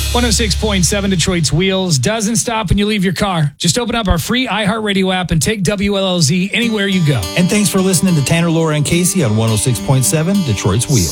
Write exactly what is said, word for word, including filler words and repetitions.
one oh six point seven Detroit's Wheels doesn't stop when you leave your car. Just open up our free iHeartRadio app and take W L L Z anywhere you go. And thanks for listening to Tanner, Laura, and Casey on one oh six point seven Detroit's Wheels.